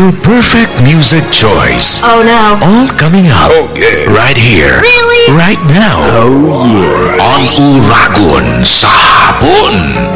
Your perfect music choice. Oh no. All coming up. Oh, yeah. Right here. Really? Right now. Oh, yeah. On Uragon sa hapon.